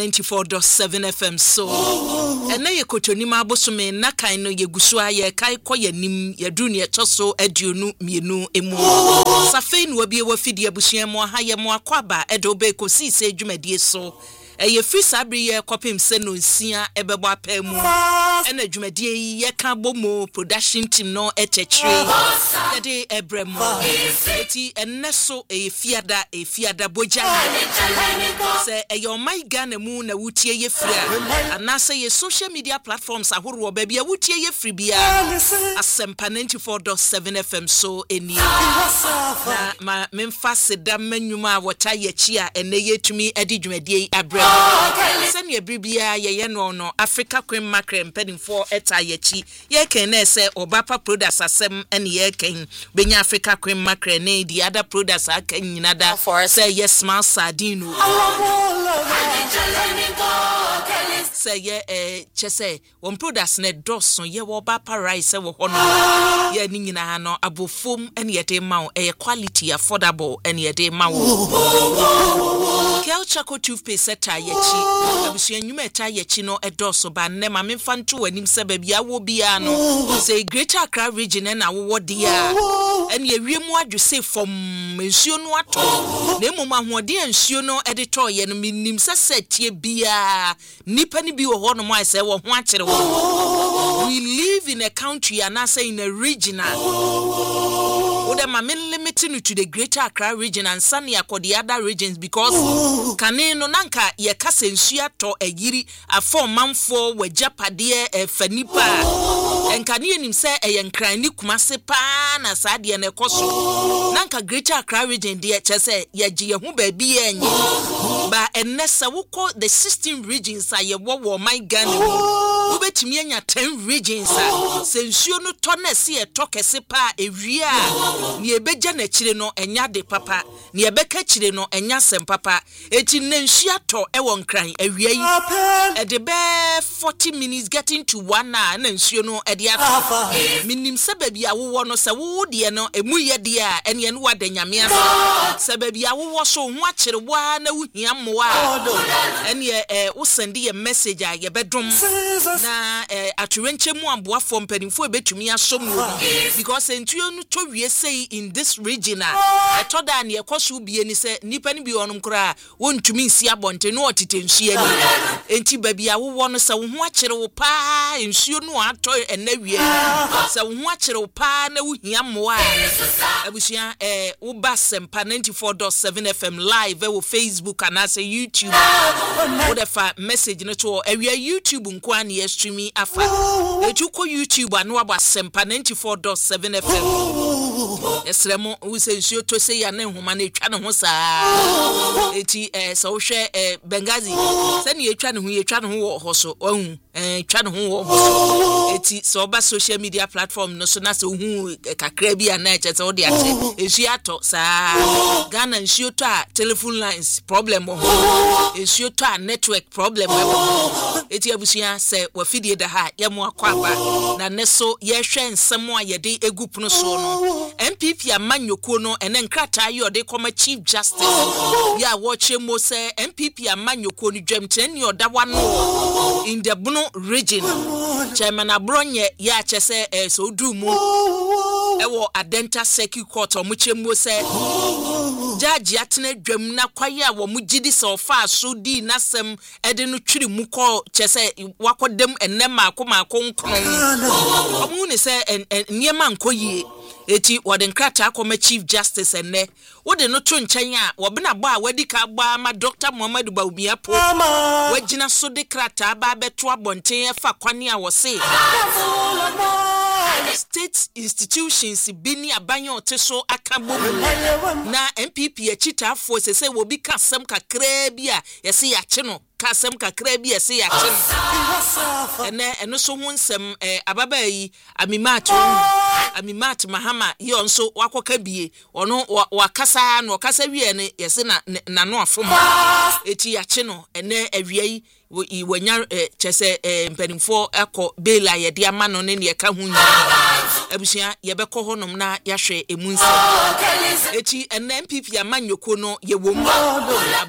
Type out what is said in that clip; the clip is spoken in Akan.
94.7 FM so ena ye kotonima abosome na kan no ye gusua ye kai koyanim ye dru ne toso aduonu mienu emu safe no bi e wafidi abusua mo ha ye mo akwaba edo be kosi se dwumadie so ye free sabri ye kopim se no nsia ebebo apamu ena dwumadie ye ka bomo production team no etechre de ebremo eti enneso efiada boja se your my Ghana mu na wutie ye free anase ye social media platforms ahoro ba bia wutie ye free bia asempa 94.7 FM so eni na memfa seda manwuma wota ye chi a ene yetumi adi dwumadie abrem se ne bibia ye no Africa Queen Mackerel mpedinfo eta ye chi ye ken na se obapa products asem ene ye ken benya Africa Queen Mackerel ne the other products aka nyinada say yes small sardine say ye chese one products ne doson ye wo bapa rice wo hono ye ni nyina no abofom ene ye de ma e quality affordable ene ye de ma wo Kel Chaco toothpaste eta ye chi abusu enwuma eta ye chi no edoso ba ne ma memfa nto wanim se ba bia wo bia no say Greater Accra region na wo dia ene ye wiemu adwese fom nsuo no ato na emom ahode nsuo no editor ye no minim sese tie bia nipa ni bi wo ho no mo ase wo ho akere wo we live in a country and I say in a region Oda ma limiting to the Greater Accra region and Sani akọ the other regions because kane no nanka ye kasa nsuo ato ayiri afọ manfo wajapade fanipa enkane nim se eyenkran ni kumase pa na saade na ekoso nanka Greater Accra region de chese ye gye ye hu ba bi enye ba enesa wukọ the 16 regions aye wo my Ghana ubetimi anya 10 regions se nsuo no to na se ye to kese pa ewia ni ebeja na chire no enya de papa ni ebeka chire no enya sem papa eti na nsuo to ewo nkran ewia yi e de be 40 minutes getting to 1 hour na nsuo no e de ato minim sababi awo no se wo de no emu ye de a ene no wada nyame asa sababi awo so ho akire wa na wuhia mmoa ene wo send ye message a ye bedom na aturenche mu amboafo mpanimfo ebetumi asom wo because entuo no to wie say in this region etoda na ekoso bie ni se nipa ni bi onum kra wontumi nsi abonte no otitensuo ni enti babia wo no se wo ho akire wo pa nsuo no ato enawie se wo ho akire wo pa na wo hia mmoa abusua wo basempa 94.7 FM live wo Facebook and as YouTube wo defa message no to area YouTube nko an ye streaming afa etuko YouTube anu abasempa 94.7 FM esremo wo se nsuo to se ya na nhoma na etwa ne ho saa eti so hwe Bengazi se ne etwa ne ho wo ho so ohun etwa ne ho wo ho so eti so ba social media platform no so na se ohun kakra bi ana eche se wo de ache esu ato saa Ghana nsuo to a telephone lines problem ho esu to a network problem ho eti abusia se wafidie da ha ye mo akwaba na ne so ye hwe nsem a ye de egupuno so no MPP amanyoko no ene nkrata ye ode koma Chief Justice ya watch mo se MPP amanyoko no dwamten ni odawa no in the Bono region chairman abronye ya chese so du mu ewo Adenta Circuit Court omuchemo se judge atene dwam na kwaye a wo mugidi se ofa so di nasem ede no twiri mu ko chese wakodem enema akoma konkon omu ne se niema nkoyie eti wode nkrata akoma Chief Justice enne wode no to nchen a wobena ba wadi ka ba ma Dr. Muhammadu Bawumiapo wagina so de krata ba beto abonten efa kwane a wo se state institutions bini abanyo teso akabo na MPP achitafo sese wo bi kasem kakra bi a yese ya che no kasem kakra bi yese ya che eno so ho nsem ababa yi Amimat Mahama ye onso wakoka bie ono wakasa no kasa wie ne yese na no afom eti ya che no ene awia yi wanya chese mpanimfo eko bela ye de ama no ne ne ka hu abusia ye beko honom na yahwe emunsa eti NMPP amanyoko no ye wom